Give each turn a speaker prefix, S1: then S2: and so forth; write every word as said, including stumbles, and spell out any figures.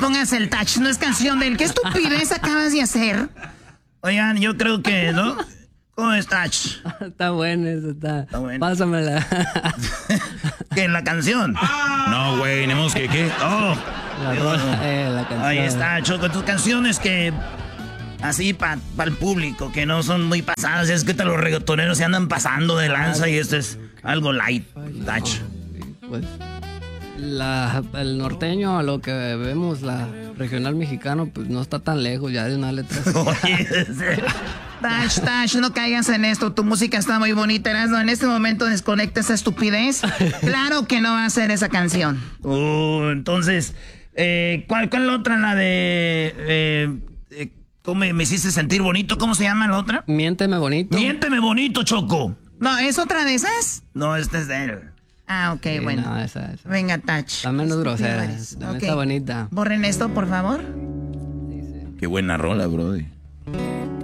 S1: pongas el touch, no es canción de él. ¿Qué estupidez acabas de hacer? Oigan, yo creo que, ¿no? ¿Cómo es touch?
S2: Está bueno eso, está.
S1: Está bueno.
S2: Pásamela.
S1: ¿Qué, la canción?
S3: No, güey, tenemos que, ¿qué?
S1: Oh,
S2: La, rola, eh, la canción.
S1: ahí está, Choco, tus canciones que... Así para pa el público, que no son muy pasadas. Es que te los reggaetoneros se andan pasando de lanza y esto es algo light, touch.
S2: Pues la, el norteño, a lo que vemos, la regional mexicano, pues no está tan lejos ya de una letra.
S1: Oye, Tash, Tash, no caigas en esto. Tu música está muy bonita, Erasmo. En este momento desconecta esa estupidez. Claro que no va a ser esa canción. Uh, entonces, eh, ¿cuál, ¿cuál otra? La de... Eh, eh, ¿Cómo me, me hiciste sentir bonito? ¿Cómo se llama la otra?
S2: Miénteme bonito.
S1: Miénteme bonito, Choco. No, ¿es otra de esas? No, esta es de él. Ah, ok,
S2: Sí,
S1: bueno.
S2: no, esa, esa.
S1: Venga, Touch.
S2: Está menos grosera.
S1: Estúpido eres.
S2: También
S1: Ok.
S2: está bonita.
S1: Borren esto, por favor.
S3: Qué buena rola, brody.